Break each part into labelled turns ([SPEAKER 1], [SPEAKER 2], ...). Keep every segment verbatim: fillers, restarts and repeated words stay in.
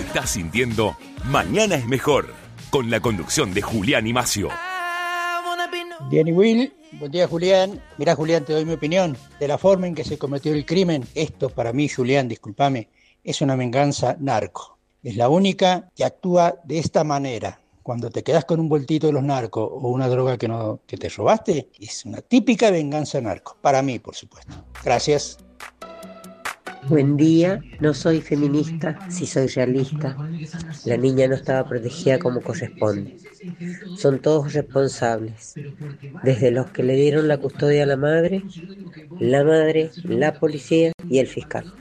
[SPEAKER 1] Estás sintiendo Mañana es Mejor, con la conducción de Julián y Macio.
[SPEAKER 2] Bien y Will, buen día Julián. Mirá Julián, te doy mi opinión de la forma en que se cometió el crimen. Esto para mí, Julián, discúlpame, es una venganza narco. Es la única que actúa de esta manera. Cuando te quedas con un vueltito de los narcos o una droga que, no, que te robaste, es una típica venganza narco. Para mí, por supuesto. Gracias.
[SPEAKER 3] Buen día, no soy feminista, sí soy realista. La niña no estaba protegida como corresponde. Son todos responsables, desde los que le dieron la custodia a la madre, la madre, la policía y el fiscal.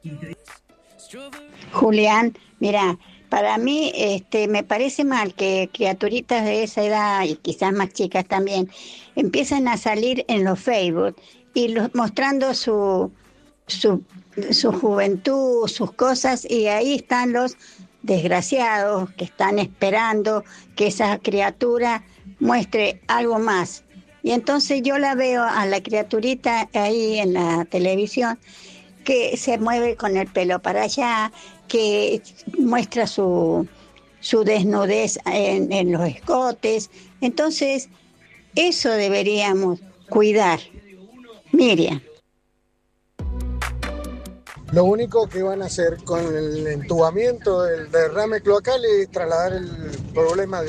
[SPEAKER 4] Julián, mira, para mí este, me parece mal que criaturitas de esa edad y quizás más chicas también empiezan a salir en los Facebook y los, mostrando su, su, su juventud, sus cosas, y ahí están los desgraciados que están esperando que esa criatura muestre algo más. Y entonces yo la veo a la criaturita ahí en la televisión que se mueve con el pelo para allá, que muestra su, su desnudez en, en los escotes. Entonces, eso deberíamos cuidar. Miriam.
[SPEAKER 5] Lo único que van a hacer con el entubamiento del derrame cloacal es trasladar el problema de